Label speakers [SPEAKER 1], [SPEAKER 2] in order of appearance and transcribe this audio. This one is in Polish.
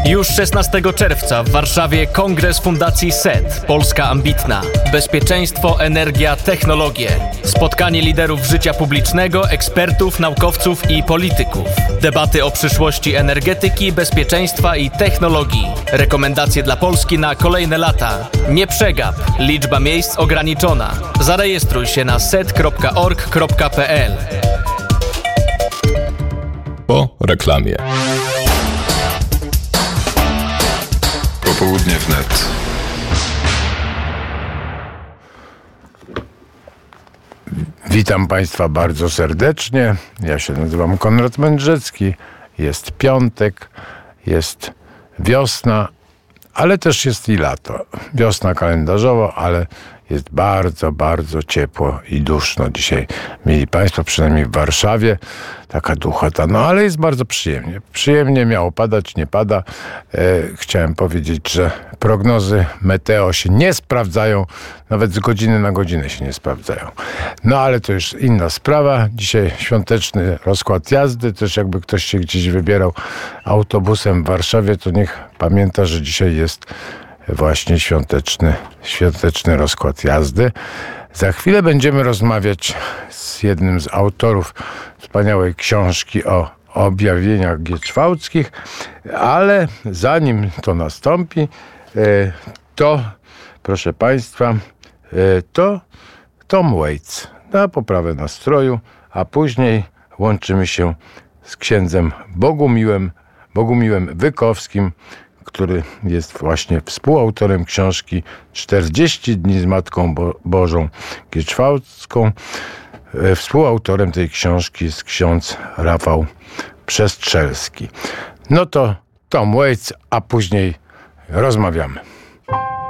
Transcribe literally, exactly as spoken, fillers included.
[SPEAKER 1] Już szesnastego czerwca w Warszawie Kongres Fundacji S E T. Polska ambitna. Bezpieczeństwo, energia, technologie. Spotkanie liderów życia publicznego, ekspertów, naukowców i polityków. Debaty o przyszłości energetyki, bezpieczeństwa i technologii. Rekomendacje dla Polski na kolejne lata. Nie przegap. Liczba miejsc ograniczona. Zarejestruj się na set kropka org kropka p l.
[SPEAKER 2] Po reklamie.
[SPEAKER 3] Popołudnie wnet.
[SPEAKER 4] Witam Państwa bardzo serdecznie. Ja się nazywam Konrad Mędrzecki. Jest piątek, jest wiosna, ale też jest i lato. Wiosna kalendarzowo, ale jest bardzo, bardzo ciepło i duszno dzisiaj. Mieli Państwo, przynajmniej w Warszawie, taka duchota. No ale jest bardzo przyjemnie. Przyjemnie miało padać, nie pada. E, chciałem powiedzieć, że prognozy meteo się nie sprawdzają. Nawet z godziny na godzinę się nie sprawdzają. No ale to już inna sprawa. Dzisiaj świąteczny rozkład jazdy. Też jakby ktoś się gdzieś wybierał autobusem w Warszawie, to niech pamięta, że dzisiaj jest właśnie świąteczny, świąteczny rozkład jazdy. Za chwilę będziemy rozmawiać z jednym z autorów wspaniałej książki o objawieniach gieczwałckich, ale zanim to nastąpi, to proszę Państwa, to Tom Waits na poprawę nastroju, a później łączymy się z księdzem Bogumiłem, Bogumiłem Wykowskim, który jest właśnie współautorem książki czterdzieści dni z Matką Bo- Bożą Gieczwałcką. Współautorem tej książki jest ksiądz Rafał Przestrzelski. No to Tom Waits, a później rozmawiamy.